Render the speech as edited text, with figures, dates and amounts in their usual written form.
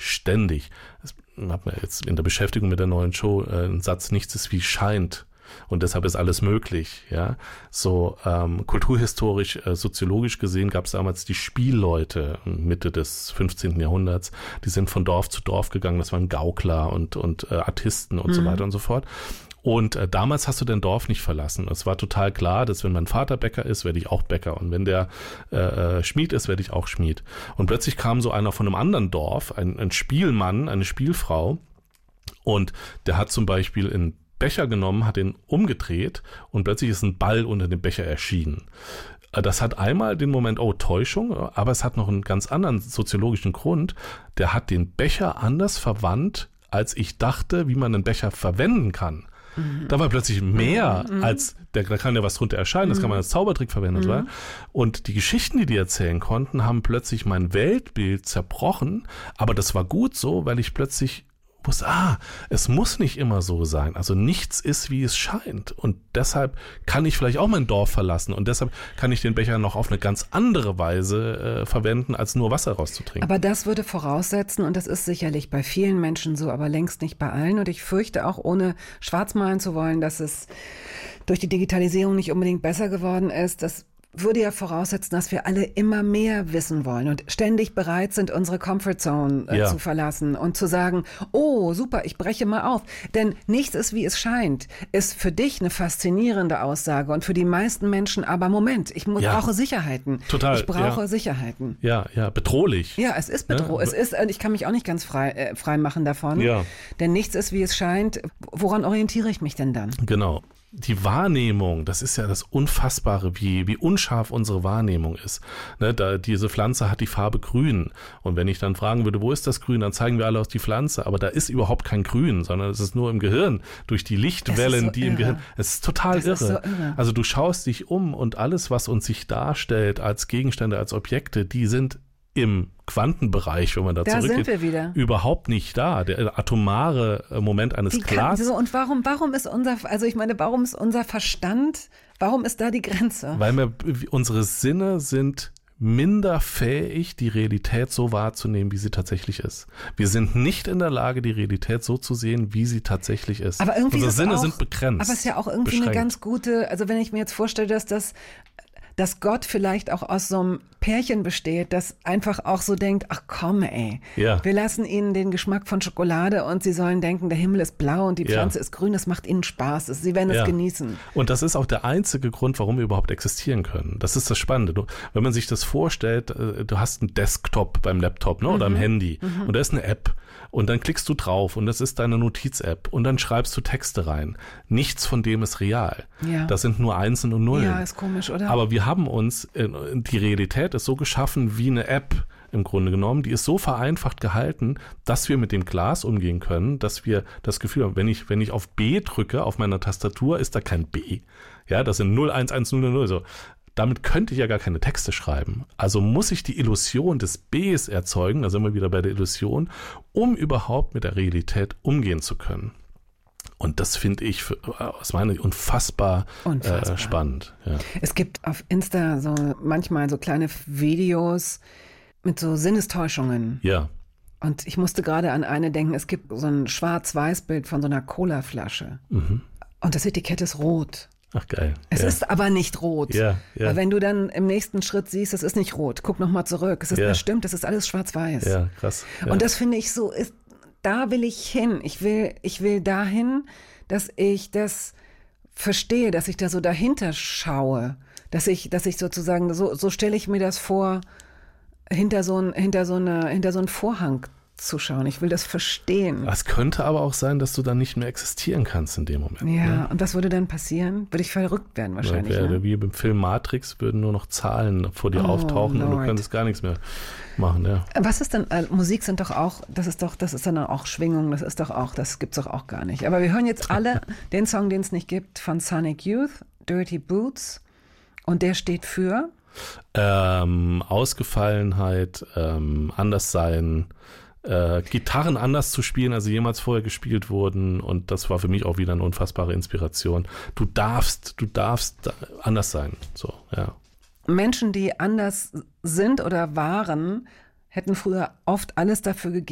ständig. Ich habe mir jetzt in der Beschäftigung mit der neuen Show einen Satz, nichts ist wie scheint. Und deshalb ist alles möglich, ja. So kulturhistorisch, soziologisch gesehen gab es damals die Spielleute Mitte des 15. Jahrhunderts, die sind von Dorf zu Dorf gegangen, das waren Gaukler und Artisten und so weiter und so fort. Und damals hast du dein Dorf nicht verlassen. Es war total klar, dass wenn mein Vater Bäcker ist, werde ich auch Bäcker. Und wenn der Schmied ist, werde ich auch Schmied. Und plötzlich kam so einer von einem anderen Dorf, ein Spielmann, eine Spielfrau. Und der hat zum Beispiel einen Becher genommen, hat den umgedreht und plötzlich ist ein Ball unter dem Becher erschienen. Das hat einmal den Moment, Täuschung, aber es hat noch einen ganz anderen soziologischen Grund. Der hat den Becher anders verwandt, als ich dachte, wie man einen Becher verwenden kann. Da war plötzlich mehr als, da kann ja was drunter erscheinen, das kann man als Zaubertrick verwenden. Und die Geschichten, die erzählen konnten, haben plötzlich mein Weltbild zerbrochen, aber das war gut so, weil ich plötzlich wusste, es muss nicht immer so sein. Also nichts ist, wie es scheint. Und deshalb kann ich vielleicht auch mein Dorf verlassen. Und deshalb kann ich den Becher noch auf eine ganz andere Weise verwenden, als nur Wasser rauszutrinken. Aber das würde voraussetzen, und das ist sicherlich bei vielen Menschen so, aber längst nicht bei allen. Und ich fürchte auch, ohne schwarz malen zu wollen, dass es durch die Digitalisierung nicht unbedingt besser geworden ist, das würde ja voraussetzen, dass wir alle immer mehr wissen wollen und ständig bereit sind, unsere Comfortzone zu verlassen und zu sagen, super, ich breche mal auf. Denn nichts ist, wie es scheint, ist für dich eine faszinierende Aussage und für die meisten Menschen aber, Moment, ich brauche Sicherheiten. Total. Ich brauche Sicherheiten. Ja, bedrohlich. Ja, es ist bedrohlich. Ich kann mich auch nicht ganz frei machen davon. Ja. Denn nichts ist, wie es scheint. Woran orientiere ich mich denn dann? Genau. Die Wahrnehmung, das ist ja das Unfassbare, wie unscharf unsere Wahrnehmung ist. Ne, diese Pflanze hat die Farbe grün. Und wenn ich dann fragen würde, wo ist das Grün, dann zeigen wir alle auf die Pflanze. Aber da ist überhaupt kein Grün, sondern es ist nur im Gehirn, durch die Lichtwellen, die im Gehirn. Es ist total irre. So irre. Also du schaust dich um und alles, was uns sich darstellt als Gegenstände, als Objekte, die sind im Quantenbereich, wenn man da zurückgeht, sind wir wieder. Überhaupt nicht da. Der atomare Moment eines Glases. Und warum ist unser Verstand, warum ist da die Grenze? Weil unsere Sinne sind minder fähig, die Realität so wahrzunehmen, wie sie tatsächlich ist. Wir sind nicht in der Lage, die Realität so zu sehen, wie sie tatsächlich ist. Aber irgendwie unsere Sinne sind begrenzt. Aber es ist ja auch irgendwie eine ganz gute, also wenn ich mir jetzt vorstelle, dass Gott vielleicht auch aus so einem Pärchen besteht, das einfach auch so denkt, ach komm wir lassen ihnen den Geschmack von Schokolade und sie sollen denken, der Himmel ist blau und die Pflanze ist grün, das macht ihnen Spaß, sie werden es genießen. Und das ist auch der einzige Grund, warum wir überhaupt existieren können. Das ist das Spannende. Wenn man sich das vorstellt, du hast einen Desktop beim Laptop, ne, oder am Handy und da ist eine App und dann klickst du drauf und das ist deine Notiz-App und dann schreibst du Texte rein. Nichts von dem ist real. Ja. Das sind nur Einsen und Nullen. Ja, ist komisch, oder? Aber wir haben uns, die Realität ist so geschaffen wie eine App im Grunde genommen, die ist so vereinfacht gehalten, dass wir mit dem Glas umgehen können, dass wir das Gefühl haben, wenn ich auf B drücke auf meiner Tastatur, ist da kein B. Ja, das sind 0, 1, 1, 0, 0, so. Damit könnte ich ja gar keine Texte schreiben. Also muss ich die Illusion des Bs erzeugen, da sind wir wieder bei der Illusion, um überhaupt mit der Realität umgehen zu können. Und das finde ich aus meiner Sicht unfassbar. Spannend. Ja. Es gibt auf Insta manchmal so kleine Videos mit so Sinnestäuschungen. Ja. Und ich musste gerade an eine denken, es gibt so ein Schwarz-Weiß-Bild von so einer Colaflasche. Und das Etikett ist rot. Ach geil. Es ist aber nicht rot. Ja. Weil wenn du dann im nächsten Schritt siehst, es ist nicht rot, guck nochmal zurück. Das stimmt, das ist alles schwarz-weiß. Ja, krass. Ja. Und das finde ich so, da will ich hin. Ich will dahin, dass ich das verstehe, dass ich da so dahinter schaue. Dass ich sozusagen, so stelle ich mir das vor, hinter so einen Vorhang zu schauen. Ich will das verstehen. Es könnte aber auch sein, dass du dann nicht mehr existieren kannst in dem Moment. Ja, ne? Und was würde dann passieren? Würde ich verrückt werden wahrscheinlich. Wie beim Film Matrix würden nur noch Zahlen vor dir auftauchen und du könntest gar nichts mehr machen. Ja. Was ist denn, Musik sind doch auch, das ist dann auch Schwingung, das gibt's doch auch gar nicht. Aber wir hören jetzt alle den Song, den es nicht gibt, von Sonic Youth, Dirty Boots. Und der steht für? Ausgefallenheit, Anderssein, Gitarren anders zu spielen, als sie jemals vorher gespielt wurden, und das war für mich auch wieder eine unfassbare Inspiration. Du darfst anders sein, so, ja. Menschen, die anders sind oder waren, hätten früher oft alles dafür gegeben,